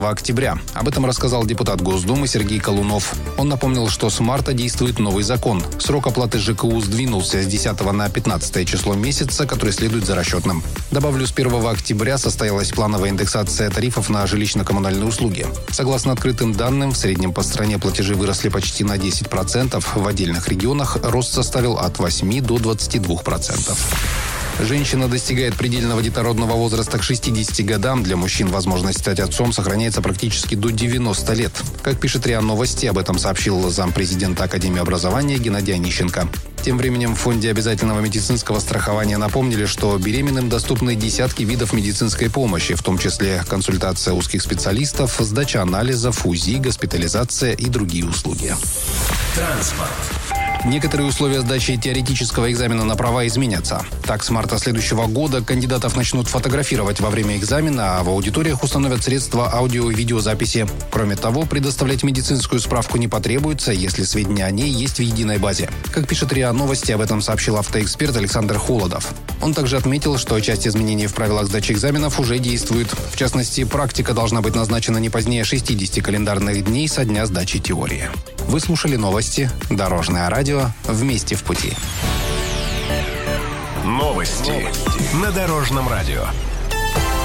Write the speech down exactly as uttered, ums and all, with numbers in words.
октября. Об этом рассказал депутат Госдумы Сергей Колунов. Он напомнил, что с марта действует новый закон. Срок оплаты ЖКУ сдвинулся с десятого на пятнадцатое число месяца, который следует за расчетным. Добавлю, с первого октября состоялась плановая индексация тарифов на жилищно-коммунальные услуги. Согласно открытым данным, в среднем по стране платежи выросли почти на десять процентов. В отдельных регионах рост составил от восьми до двадцати двух процентов. Женщина достигает предельного детородного возраста к шестидесяти годам. Для мужчин возможность стать отцом сохраняется практически до девяноста лет. Как пишет РИА Новости, об этом сообщил зампрезидента Академии образования Геннадий Онищенко. Тем временем в Фонде обязательного медицинского страхования напомнили, что беременным доступны десятки видов медицинской помощи, в том числе консультация узких специалистов, сдача анализов, УЗИ, госпитализация и другие услуги. Транспорт. Некоторые условия сдачи теоретического экзамена на права изменятся. Так, с марта следующего года кандидатов начнут фотографировать во время экзамена, а в аудиториях установят средства аудио- и видеозаписи. Кроме того, предоставлять медицинскую справку не потребуется, если сведения о ней есть в единой базе. Как пишет РИА Новости, об этом сообщил автоэксперт Александр Холодов. Он также отметил, что часть изменений в правилах сдачи экзаменов уже действует. В частности, практика должна быть назначена не позднее шестидесяти календарных дней со дня сдачи теории. Вы слушали новости «Дорожное радио». Вместе в пути. Новости на Дорожном радио.